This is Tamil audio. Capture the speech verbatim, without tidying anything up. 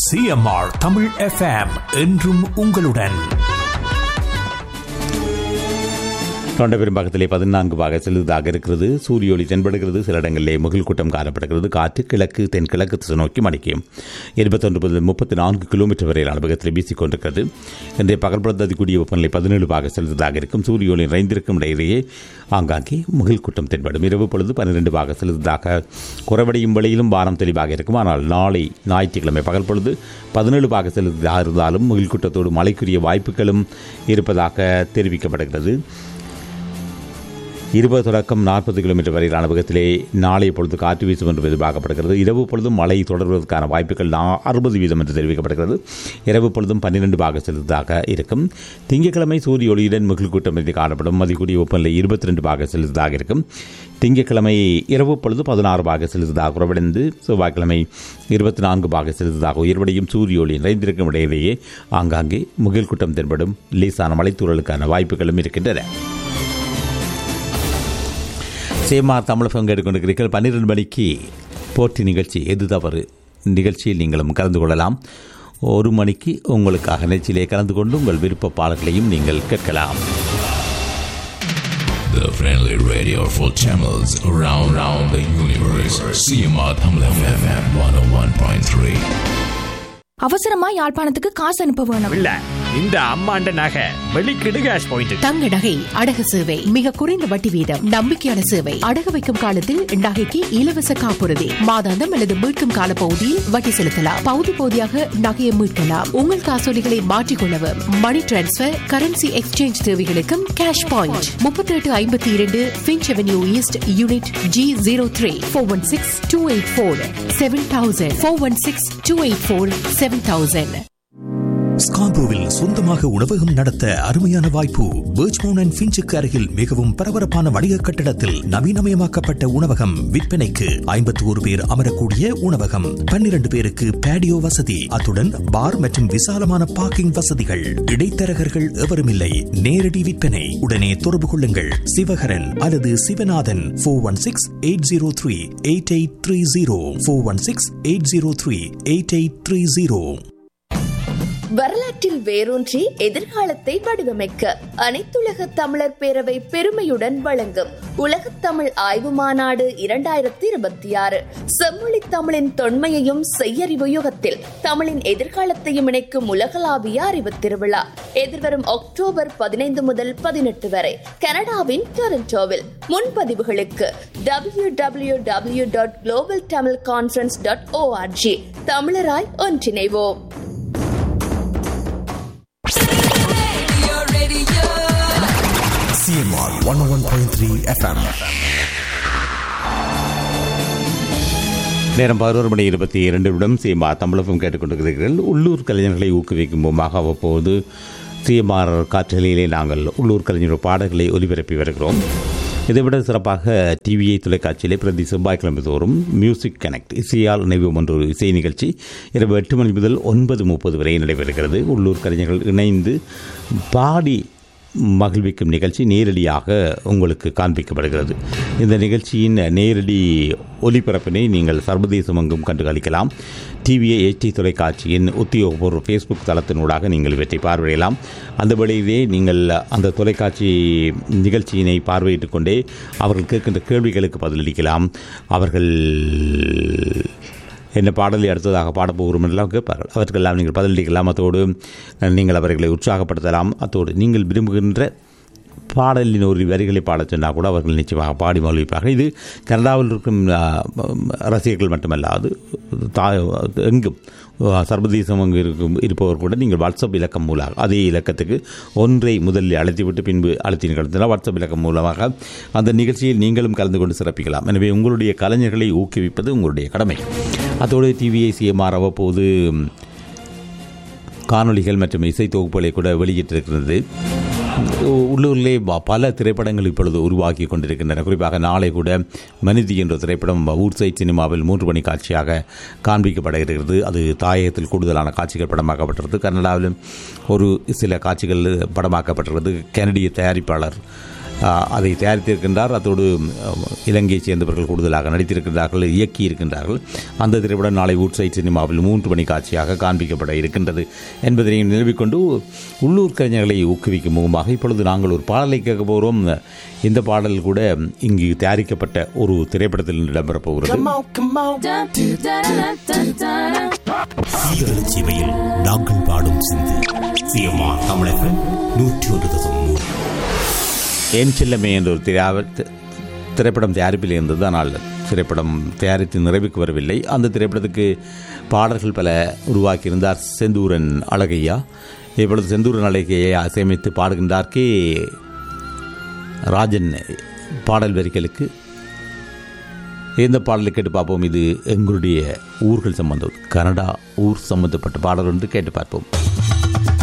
சிஎம்ஆர் தமிழ் எஃப்எம் என்றும் உங்களுடன். தொண்ட பெரும்பாகத்திலே பதினான்கு பாக செலுதாக இருக்கிறது. சூரிய ஒளி தென்படுகிறது. சில இடங்களிலே முகில் கூட்டம் காணப்படுகிறது. காற்று கிழக்கு தென்கிழக்கு திசை நோக்கி மணிக்கும் இருபத்தொன்று முதல் முப்பத்தி நான்கு கிலோமீட்டர் வரையிலான வேகத்தில் வீசிக் கொண்டிருக்கிறது. இன்றைய பகல் பொழுது வெப்பநிலை பதினேழு பாக செலுத்ததாக இருக்கும். சூரிய ஒளி நிறைந்திருக்கும் இடையிலேயே ஆங்காங்கே முகில் கூட்டம் தென்படும். இரவு பொழுது பன்னிரண்டு பாக செலுத்ததாக குறைவடையும் வழியிலும் வானம் தெளிவாக இருக்கும். ஆனால் நாளை ஞாயிற்றுக்கிழமை பகல் பொழுது பதினேழு பாக செலுத்ததாக இருந்தாலும் முகில் கூட்டத்தோடு மழைக்குரிய வாய்ப்புகளும் இருப்பதாக தெரிவிக்கப்படுகிறது. இருபது தொடக்கம் நாற்பது கிலோமீட்டர் வரையிலான வேகத்திலே நாளைய பொழுது காற்று வீசும் என்று எதிர்பார்க்கப்படுகிறது. இரவு பொழுதும் மழை தொடர்வதற்கான வாய்ப்புகள் அறுபது வீதம் என்று தெரிவிக்கப்படுகிறது. இரவு பொழுதும் பன்னிரண்டு பாக செலுத்ததாக இருக்கும். திங்கட்கிழமை சூரிய ஒளியுடன் முகில் கூட்டம் என்று காணப்படும். மதிக்கூடிய வெப்பநிலை இருபத்தி ரெண்டு பாக செலுத்ததாக இருக்கும். திங்கட்கிழமை இரவு பொழுது பதினாறு பாக செலுத்ததாக குறைவடைந்து செவ்வாய்க்கிழமை இருபத்தி நான்கு பாக செலுத்ததாக உயர்வடையும். சூரிய ஒளி நிறைந்திருக்கும் இடையிலேயே ஆங்காங்கே முகில் கூட்டம் தென்படும். லேசான மழைத்தூறலுக்கான வாய்ப்புகளும் இருக்கின்றன. சேமார் தமிழகம் கேட்டுக்கொண்டிருக்கிறீர்கள். பன்னிரண்டு மணிக்கு போட்டி நிகழ்ச்சி எது தவறு நிகழ்ச்சியில் நீங்களும் கலந்து கொள்ளலாம். ஒரு மணிக்கு உங்களுக்காக நிகழ்ச்சியிலே கலந்து கொண்டு உங்கள் விருப்ப பாடல்களையும் நீங்கள் கேட்கலாம். The friendly radio for channels around, around the universe. C M R Tamil F M one oh one point three. அவசரமா யாழ்ப்பாணத்துக்கு காசு அனுப்ப வேணும். இல்ல, இந்த அம்மாண்ட நகை வெளிக்கிடு கேஷ் பாயிண்ட். தங்க நகை அடகு சேவை மிக குறைந்த வட்டி வீதம், நம்பிக்கையான சேவை. அடகு வைக்கும் காலத்தில் நகைக்கு இலவச காப்புறுதி, மாதாந்தம் அல்லது மீட்கும் கால பகுதியில் வட்டி செலுத்தலாம். பகுதி பகுதியாக நகையை மீட்கலாம். உங்கள் காசோலிகளை மாற்றிக்கொள்ளவும், மணி டிரான்ஸ்பர், கரன்சி எக்ஸ்சேஞ்ச் தேவைகளுக்கும் கேஷ் பாயிண்ட். முப்பத்தி எட்டு ஐம்பத்தி இரண்டு pinch avenue east unit G zero three four one six two eight four seven thousand four one six two eight four seven thousand. ஸ்கார்போவில் சொந்தமாக உணவகம் நடத்த அருமையான வாய்ப்பு. பர்ச்மவுண்ட் அண்ட் ஃபின்ச்சுக்கு அருகில் மிகவும் பரபரப்பான வணிக கட்டடத்தில் நவீனமயமாக்கப்பட்ட உணவகம் விற்பனைக்கு. ஐம்பத்தி ஒரு பேர் அமரக்கூடிய உணவகம், பன்னிரண்டு பேருக்கு பேடியோ வசதி, அத்துடன் பார் மற்றும் விசாலமான பார்க்கிங் வசதிகள். இடைத்தரகர்கள் எவரும் இல்லை. நேரடி விற்பனை. உடனே தொடர்பு கொள்ளுங்கள் சிவகரன் அல்லது Sivanathan. Four one six eight zero three eight eight three zero four one six eight zero three eight eight three zero. வரலாற்றில் வேரூன்றி எதிர்காலத்தை வடிவமைக்க அனைத்துலக தமிழர் பேரவை பெருமையுடன் வழங்கும் உலகத் தமிழ் ஆய்வு மாநாடு இரண்டாயிரத்தி இருபத்தி ஆறு. செம்மொழி தமிழின் தொன்மையையும் செய்யறிவு யுகத்தில் தமிழின் எதிர்காலத்தையும் இணைக்கும் உலகளாவிய அறிவு திருவிழா எதிர்வரும் அக்டோபர் பதினைந்து முதல் பதினெட்டு வரை கனடாவின் டொரண்டோவில். முன்பதிவுகளுக்கு W W W dot global Tamil conference dot O R G. தமிழராய் ஒன்றிணைவோம். C M R one oh one point three F M. நேரம் பதினோரு மணி இருபத்தி இரண்டு நிமிடம். சிஎம்ஆர் தமிழகம் கேட்டுக்கொண்டிருக்கிறீர்கள். உள்ளூர் கலைஞர்களை ஊக்குவிக்கும் முகமாக அவ்வப்போது சிஎம்ஆர் காற்றலையிலே நாங்கள் உள்ளூர் கலைஞர் பாடல்களை ஒலிபரப்பி வருகிறோம். இதைவிட சிறப்பாக டிவிஐ தொலைக்காட்சியிலே பிரதி செவ்வாய்க்கிழமை தோறும் மியூசிக் கனெக்ட் இசையால் நினைவும் என்ற ஒரு இசை நிகழ்ச்சி இரவு எட்டு மணி முதல் ஒன்பது முப்பது வரை நடைபெறுகிறது. உள்ளூர் கலைஞர்கள் இணைந்து பாடி மகிழ்விக்கும் நிகழ்ச்சி நேரடியாக உங்களுக்கு காண்பிக்கப்படுகிறது. இந்த நிகழ்ச்சியின் நேரடி ஒலிபரப்பினை நீங்கள் சர்வதேசம் எங்கும் கண்டுகளிக்கலாம். டிவிஐ எச்டி தொலைக்காட்சியின் உத்தியோகபூர்வ ஃபேஸ்புக் தளத்தினூடாக நீங்கள் இவற்றை பார்வையிடலாம். அந்த வழியிலே நீங்கள் அந்த தொலைக்காட்சி நிகழ்ச்சியினை பார்வையிட்டுக் கொண்டே அவர்கள் கேட்கின்ற கேள்விகளுக்கு பதிலளிக்கலாம். அவர்கள் என்ன பாடலை அடுத்ததாக பாடப்போகிறோம் என்றெல்லாம் கேட்பார்கள். அவற்றுக்கெல்லாம் நீங்கள் பதிலளிக்கலாம். அத்தோடு நீங்கள் அவர்களை உற்சாகப்படுத்தலாம். அத்தோடு நீங்கள் விரும்புகின்ற பாடலின் ஒரு வரிகளை பாடச் சொன்னால் கூட அவர்கள் நிச்சயமாக பாடி மகிழ்விப்பார்கள். இது கனடாவில் இருக்கும் ரசிகர்கள் மட்டுமல்லாது எங்கும் சர்வதேசம் அங்கு இருக்கும் இருப்பவர் கூட நீங்கள் வாட்ஸ்அப் இலக்கம் மூலமாக அதே இலக்கத்துக்கு ஒன்றை முதலில் அழைத்துவிட்டு பின்பு அழைத்து நிகழ்த்தினால் வாட்ஸ்அப் இலக்கம் மூலமாக அந்த நிகழ்ச்சியில் நீங்களும் கலந்து கொண்டு சிறப்பிக்கலாம். எனவே உங்களுடைய கலைஞர்களை ஊக்குவிப்பது உங்களுடைய கடமை. அதோடு டிவிஐ சிஎம்ஆர் அவ்வப்போது காணொலிகள் மற்றும் இசை தொகுப்புகளை கூட வெளியிட்டிருக்கிறது. உள்ளூரிலே பல திரைப்படங்கள் இப்பொழுது உருவாக்கி கொண்டிருக்கின்றன. குறிப்பாக நாளை கூட மனிதி என்ற திரைப்படம் ஊர் சைட் சினிமாவில் மூன்று மணி காட்சியாக காண்பிக்கப்பட இருக்கிறது. அது தாயகத்தில் கூடுதலான காட்சிகள் படமாக்கப்பட்டிருக்கிறது. கனடாவிலும் ஒரு சில காட்சிகள் படமாக்கப்பட்டிருக்கிறது. கனடிய தயாரிப்பாளர் அதை தயாரித்திருக்கின்றார். அதோடு இலங்கையைச் சேர்ந்தவர்கள் கூடுதலாக நடித்திருக்கின்றார்கள், இயக்கி இருக்கின்றார்கள். அந்த திரைப்படம் நாளை வூட்சைட் சினிமாவில் மூன்று மணி காட்சியாக காண்பிக்கப்பட இருக்கின்றது என்பதனையும் நிறுவிக்கொண்டு உள்ளூர் கலைஞர்களை ஊக்குவிக்கும் முகமாக இப்பொழுது நாங்கள் ஒரு பாடலை கேட்க போகிறோம். இந்த பாடல் கூட இங்கு தயாரிக்கப்பட்ட ஒரு திரைப்படத்தில் இடம்பெறப் போகிறது. நாங்கள் பாடும் சிந்து சிஎம்ஆர் தமிழகம் நூற்றி ஒன்று தசம் மூன்று. என் செல்லமே என்ற ஒரு திரைப்படம் தயாரிப்பில் இருந்தது. ஆனால் திரைப்படம் தயாரித்து நிறைவுக்கு வரவில்லை. அந்த திரைப்படத்துக்கு பாடல்கள் பல உருவாக்கியிருந்தார் செந்தூரன் அழகையா. இப்பொழுது செந்தூரன் அழகையை அசையமைத்து பாடுகின்றார் கே ராஜன் பாடல் வரிகளுக்கு. இந்த பாடலை கேட்டு பார்ப்போம். இது எங்களுடைய ஊர்கள் சம்பந்தம், கனடா ஊர் சம்பந்தப்பட்ட பாடல் ஒன்று கேட்டு பார்ப்போம்.